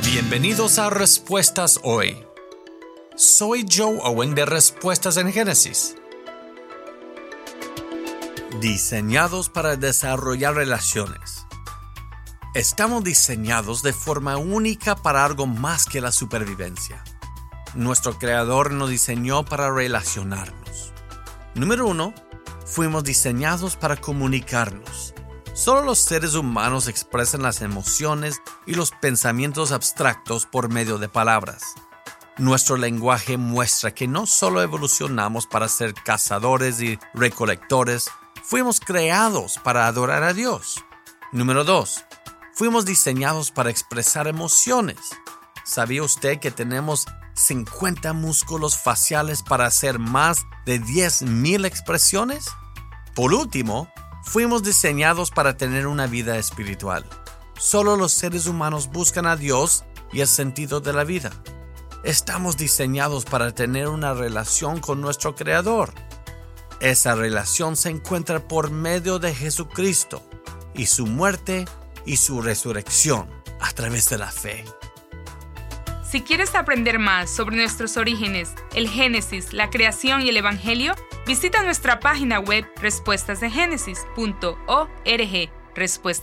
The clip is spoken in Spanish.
Bienvenidos a Respuestas Hoy. Soy Joe Owen de Respuestas en Génesis. Diseñados para desarrollar relaciones. Estamos diseñados de forma única para algo más que la supervivencia. Nuestro Creador nos diseñó para relacionarnos. Número 1. Fuimos diseñados para comunicarnos. Solo los seres humanos expresan las emociones y los pensamientos abstractos por medio de palabras. Nuestro lenguaje muestra que no solo evolucionamos para ser cazadores y recolectores, fuimos creados para adorar a Dios. Número 2. Fuimos diseñados para expresar emociones. ¿Sabía usted que tenemos 50 músculos faciales para hacer más de 10,000 expresiones? Por último, fuimos diseñados para tener una vida espiritual. Solo los seres humanos buscan a Dios y el sentido de la vida. Estamos diseñados para tener una relación con nuestro Creador. Esa relación se encuentra por medio de Jesucristo y su muerte y su resurrección a través de la fe. Si quieres aprender más sobre nuestros orígenes, el Génesis, la creación y el Evangelio, visita nuestra página web respuestasdegénesis.org.